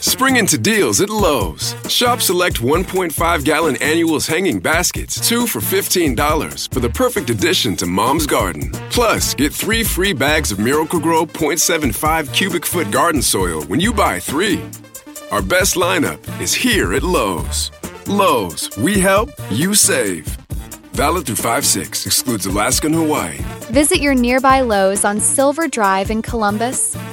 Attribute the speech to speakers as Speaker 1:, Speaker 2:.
Speaker 1: Spring into deals at Lowe's. Shop select 1.5-gallon annuals hanging baskets, 2 for $15 for the perfect addition to Mom's garden. Plus, get 3 free bags of Miracle-Gro 0.75 cubic foot garden soil when you buy 3. Our best lineup is here at Lowe's. Lowe's, we help, you save. Valid through 5/6, excludes Alaska and Hawaii.
Speaker 2: Visit your nearby Lowe's on Silver Drive in Columbus,